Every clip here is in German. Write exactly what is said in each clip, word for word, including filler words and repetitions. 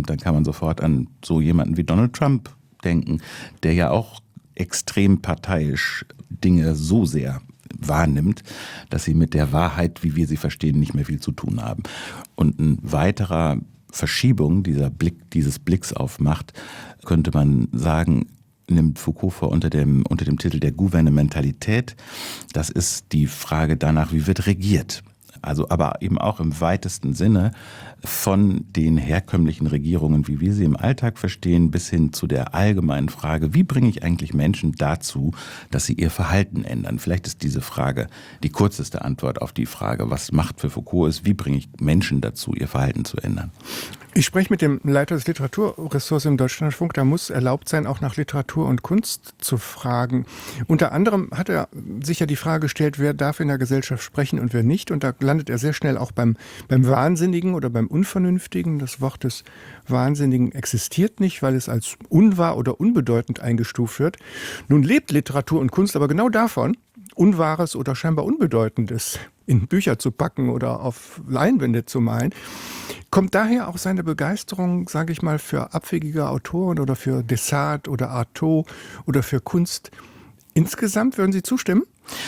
Und dann kann man sofort an so jemanden wie Donald Trump denken, der ja auch extrem parteiisch Dinge so sehr wahrnimmt, dass sie mit der Wahrheit, wie wir sie verstehen, nicht mehr viel zu tun haben. Und ein weiterer Verschiebung dieser Blick, dieses Blicks auf Macht, könnte man sagen, nimmt Foucault vor unter dem, unter dem Titel der Gouvernementalität. Das ist die Frage danach, wie wird regiert. Also aber eben auch im weitesten Sinne von den herkömmlichen Regierungen, wie wir sie im Alltag verstehen, bis hin zu der allgemeinen Frage, wie bringe ich eigentlich Menschen dazu, dass sie ihr Verhalten ändern? Vielleicht ist diese Frage die kürzeste Antwort auf die Frage, was Macht für Foucault ist, wie bringe ich Menschen dazu, ihr Verhalten zu ändern? Ich spreche mit dem Leiter des Literaturressorts im Deutschlandfunk. Da muss erlaubt sein, auch nach Literatur und Kunst zu fragen. Unter anderem hat er sich ja die Frage gestellt, wer darf in der Gesellschaft sprechen und wer nicht. Und da landet er sehr schnell auch beim, beim Wahnsinnigen oder beim Unvernünftigen. Das Wort des Wahnsinnigen existiert nicht, weil es als unwahr oder unbedeutend eingestuft wird. Nun lebt Literatur und Kunst aber genau davon, Unwahres oder scheinbar Unbedeutendes in Bücher zu packen oder auf Leinwände zu malen. Kommt daher auch seine Begeisterung, sage ich mal, für abwegige Autoren oder für Dessart oder Artaud oder für Kunst insgesamt? Würden Sie zustimmen?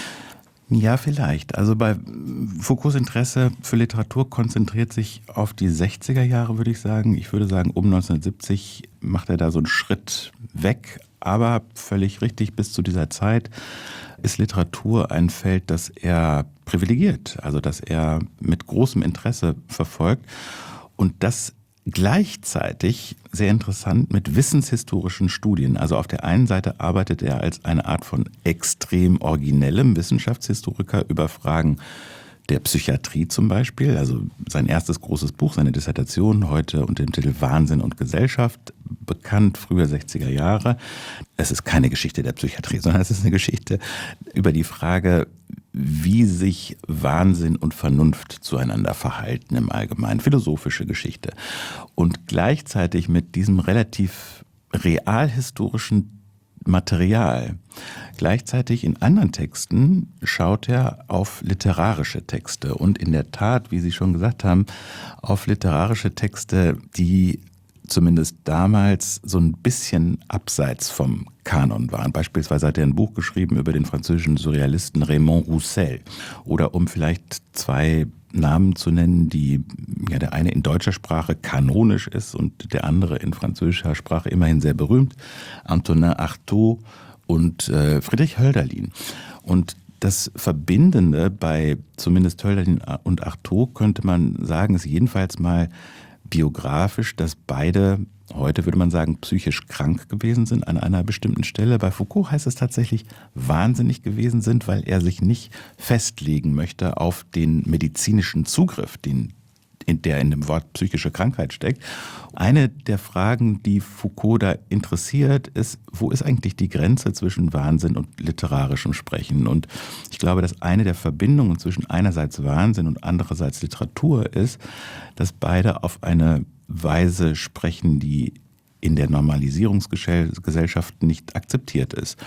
Ja, vielleicht. Also bei Foucaults Interesse für Literatur konzentriert sich auf die sechziger Jahre, würde ich sagen. Ich würde sagen, um neunzehnhundertsiebzig macht er da so einen Schritt weg. Aber völlig richtig, bis zu dieser Zeit ist Literatur ein Feld, das er privilegiert, also das er mit großem Interesse verfolgt und das gleichzeitig, sehr interessant, mit wissenshistorischen Studien. Also auf der einen Seite arbeitet er als eine Art von extrem originellem Wissenschaftshistoriker über Fragen der Psychiatrie zum Beispiel, also sein erstes großes Buch, seine Dissertation, heute unter dem Titel Wahnsinn und Gesellschaft, bekannt, früher sechziger Jahre. Es ist keine Geschichte der Psychiatrie, sondern es ist eine Geschichte über die Frage, wie sich Wahnsinn und Vernunft zueinander verhalten im Allgemeinen, philosophische Geschichte. Und gleichzeitig mit diesem relativ realhistorischen Material. Gleichzeitig in anderen Texten schaut er auf literarische Texte und in der Tat, wie Sie schon gesagt haben, auf literarische Texte, die zumindest damals so ein bisschen abseits vom Kanon waren. Beispielsweise hat er ein Buch geschrieben über den französischen Surrealisten Raymond Roussel. Oder um vielleicht zwei Namen zu nennen, die ja der eine in deutscher Sprache kanonisch ist und der andere in französischer Sprache immerhin sehr berühmt, Antonin Artaud und äh, Friedrich Hölderlin. Und das Verbindende bei zumindest Hölderlin und Artaud könnte man sagen, ist jedenfalls mal biografisch, dass beide, heute würde man sagen, psychisch krank gewesen sind an einer bestimmten Stelle. Bei Foucault heißt es tatsächlich wahnsinnig gewesen sind, weil er sich nicht festlegen möchte auf den medizinischen Zugriff, den in der in dem Wort psychische Krankheit steckt. Eine der Fragen, die Foucault da interessiert, ist, wo ist eigentlich die Grenze zwischen Wahnsinn und literarischem Sprechen? Und ich glaube, dass eine der Verbindungen zwischen einerseits Wahnsinn und andererseits Literatur ist, dass beide auf eine Weise sprechen, die in der Normalisierungsgesellschaft nicht akzeptiert ist.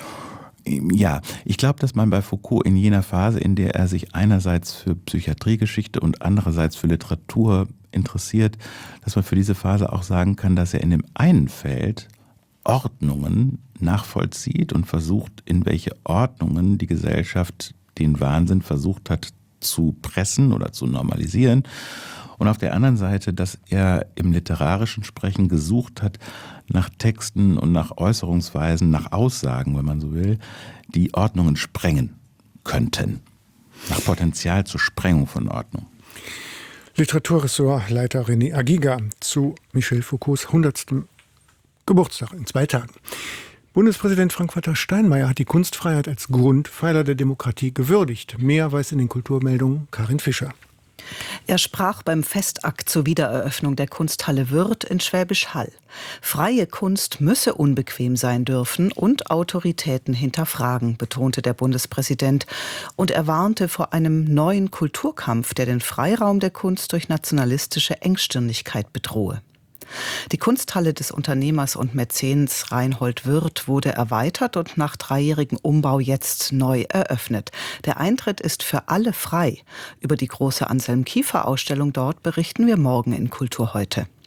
Ja, ich glaube, dass man bei Foucault in jener Phase, in der er sich einerseits für Psychiatriegeschichte und andererseits für Literatur interessiert, dass man für diese Phase auch sagen kann, dass er in dem einen Feld Ordnungen nachvollzieht und versucht, in welche Ordnungen die Gesellschaft den Wahnsinn versucht hat zu pressen oder zu normalisieren. Und auf der anderen Seite, dass er im literarischen Sprechen gesucht hat nach Texten und nach Äußerungsweisen, nach Aussagen, wenn man so will, die Ordnungen sprengen könnten. Nach Potenzial zur Sprengung von Ordnung. Literaturressortleiter René Agiga zu Michel Foucaults hundertstem Geburtstag in zwei Tagen. Bundespräsident Frank-Walter Steinmeier hat die Kunstfreiheit als Grundpfeiler der Demokratie gewürdigt. Mehr weiß in den Kulturmeldungen Karin Fischer. Er sprach beim Festakt zur Wiedereröffnung der Kunsthalle Würth in Schwäbisch Hall. Freie Kunst müsse unbequem sein dürfen und Autoritäten hinterfragen, betonte der Bundespräsident. Und er warnte vor einem neuen Kulturkampf, der den Freiraum der Kunst durch nationalistische Engstirnigkeit bedrohe. Die Kunsthalle des Unternehmers und Mäzens Reinhold Wirth wurde erweitert und nach dreijährigem Umbau jetzt neu eröffnet. Der Eintritt ist für alle frei. Über die große Anselm-Kiefer-Ausstellung dort berichten wir morgen in Kultur heute.